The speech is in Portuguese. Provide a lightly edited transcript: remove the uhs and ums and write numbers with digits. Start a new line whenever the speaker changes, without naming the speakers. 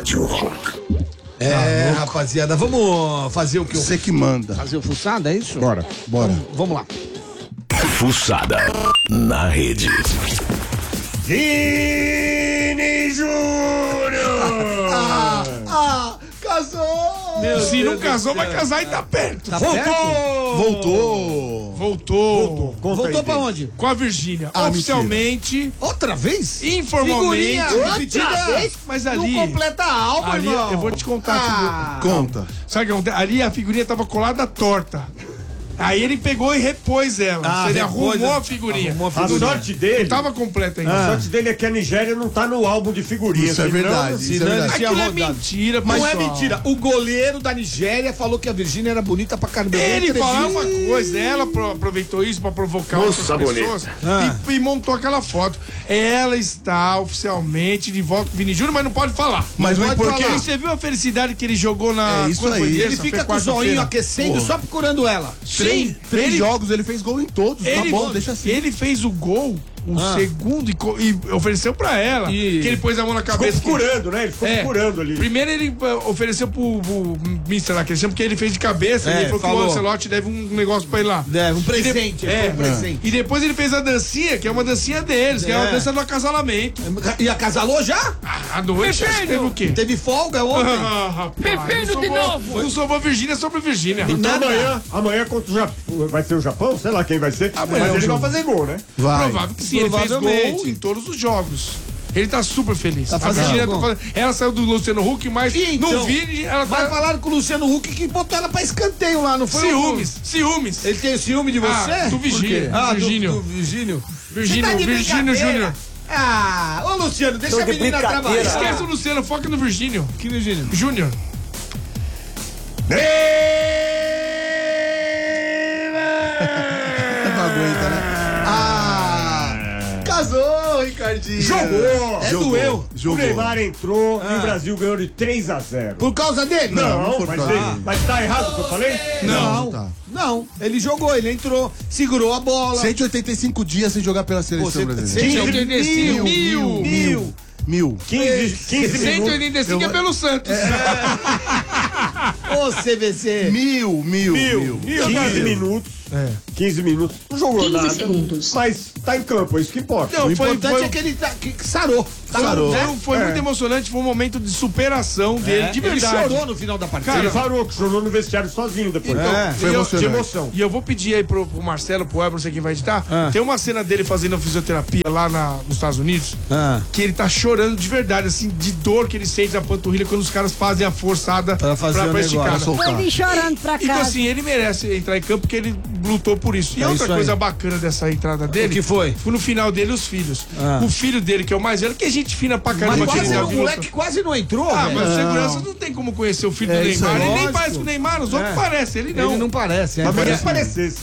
Rádio Rock.
Rapaziada, vamos fazer o que
Você que manda.
Fazer o fuçada, é isso?
Bora.
Vamos lá.
Fuçada na rede.
Vini Júnior!
Casou!
Se não casou, vai casar e tá perto.
Tá
Voltou.
Voltou pra onde?
Com a Virgínia. Oficialmente,
Outra vez?
informalmente.
Outra vez?
Mas
Não
ali.
completa a alma,
Ali,
irmão.
eu vou te contar.
Conta.
Sabe o que acontece? Ali a figurinha tava colada torta. Aí ele pegou e repôs ela. Ele arrumou a figurinha.
A sorte dele.
Não tava completa ainda.
A sorte dele é que a Nigéria não tá no álbum de figurinhas.
Isso é verdade. Isso é verdade.
Aquilo é mentira,
Não é
pessoal.
mentira. O goleiro da Nigéria falou que a Virgínia era bonita pra caramba.
Ele falava uma coisa, ela aproveitou isso pra provocar outras pessoas e montou aquela foto. Ela está oficialmente de volta com o Vini Júnior, mas não pode falar.
Mas
não
não
pode
porque-
falar. Você viu a felicidade que ele jogou na...
É isso
quando foi
aí.
terça,
Ele
foi
fica com o
quarta-feira?
zoinho aquecendo só procurando ela.
Sim,
Três
ele,
jogos, ele fez gol em todos. Tá bom, deixa assim.
ele fez o gol, o segundo, e ofereceu pra ela.
E-
Que ele pôs a mão na
Ficou
cabeça.
procurando, né? Ele ficou procurando ali.
Primeiro ele ofereceu pro Mister lá, que ele chama, porque ele fez de cabeça.
É,
E ele falou que
falou.
o Ancelotti deve um negócio pra ele lá.
É, um presente.
É,
um presente.
E depois ele fez a dancinha, que é uma dancinha deles, que é uma dança do acasalamento.
E acasalou já?
À noite, acho que teve o quê?
Teve folga ontem?
Pepino de novo! Não sobrou Virgínia sobre Virgínia.
Então amanhã contra o Japão. Vai ser o Japão? Sei lá quem vai ser.
Amanhã
Mas
é o
ele
jogo.
vai fazer gol, né?
Vai.
Provável que sim, ele fez
Provavelmente.
gol em todos os jogos. Ele tá super feliz.
Tá
a
fazendo
Virgínia
gol.
tá fazendo. Ela saiu do Luciano Huck, mas
Então,
no vídeo ela
Mas
tá.
falaram com o Luciano Huck que botou ela pra escanteio lá, não foi?
Ciúmes.
Ele tem ciúme de você?
Ah, do Virgínio.
Por quê?
Virgínio.
Do Virgínio.
Virgínio,
Você tá de
Virgínio
brincadeira?
Júnior.
Ah, ô Luciano, deixa a menina trabalhar.
Esquece o Luciano, foca no Virgínio.
Que Virgínio?
Júnior.
Não aguenta, né?
Casou, Ricardinho.
Jogou!
Doeu.
O Neymar entrou e o Brasil ganhou de 3-0.
Por causa dele?
Não,
foi
mas,
por causa
mas tá errado o que eu falei?
Não.
Tá.
Não, ele jogou, ele entrou, segurou a bola.
185 dias sem jogar pela seleção brasileira.
185
Mil.
15 minutos.
185 é pelo Santos.
Ô, CVC.
Mil.
15 minutos. 15 minutos. Não jogou
15
nada.
segundos.
Mas tá em campo, é isso que importa.
Não,
O importante é que ele que sarou.
Sarou.
Foi muito emocionante, foi um momento de superação dele, de
Ele
verdade.
chorou no final da partida.
Ele parou, que chorou no vestiário sozinho depois.
Foi
E eu-
emocionante.
De emoção.
E eu vou pedir aí pro Marcelo, pro Weber, não sei quem vai editar. Tem uma cena dele fazendo a fisioterapia lá nos Estados Unidos, que ele tá chorando de verdade, assim, de dor que ele sente na panturrilha quando os caras fazem a forçada
Pra fazer o
esticar.
negócio.
Soltar.
Foi vir chorando pra
Então,
casa.
assim, ele merece entrar em campo porque ele lutou por isso. E
É
outra
isso aí.
coisa bacana dessa entrada dele.
O que foi?
Foi no final dele, os filhos. O filho dele, que é o mais velho, que é gente fina pra caramba.
Mas
que ele
quase,
já
o
viu
moleque quase não entrou,
Ah,
velho.
mas o segurança não tem como conhecer o filho do
isso
Neymar.
aí,
Ele nem
lógico.
parece com o Neymar, os outros parecem, ele não.
Ele não parece,
Mas
parece.
se parecesse.